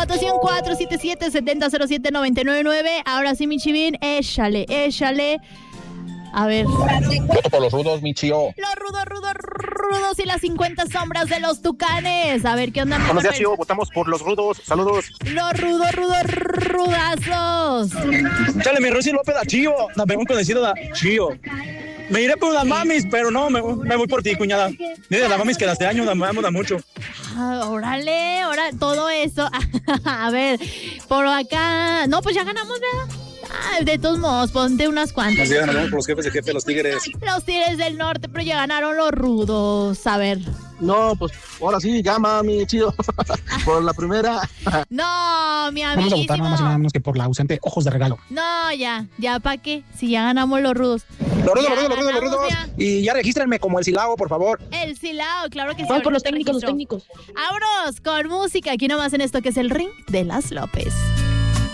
votación 477-7007-999. Ahora sí, mi chivín, échale. A ver. Voto por los rudos, mi chío. Los rudos y las 50 sombras de los tucanes. A ver, ¿qué onda? Buenos días, chío. Votamos por los rudos. Saludos. Los rudazos. Chale, mi Rosy López a Chío. La mejor conocida de Chío. Me iré por las mamis, pero no, me voy por ti, cuñada. Mira, las mamis que las de año, las amo mucho. Órale, todo eso. A ver, por acá. No, pues ya ganamos, ¿verdad? De todos modos, ponte unas cuantas. Ya ganamos por los jefes de jefe, los tigres. Los tigres del norte, pero ya ganaron los rudos. A ver. No, pues ahora sí, llama, mi chido. Por la primera. No, mi amiguísimo. Vamos a votar nada más y nada menos que por la ausente Ojos de Regalo. No, ya ¿para qué? Si ya ganamos los rudos. Los rudos. Y ya regístrenme como el Silao, por favor. El Silao, claro que sí. Vamos por los técnicos. Vámonos con música. Aquí nomás en esto que es el Ring de las López.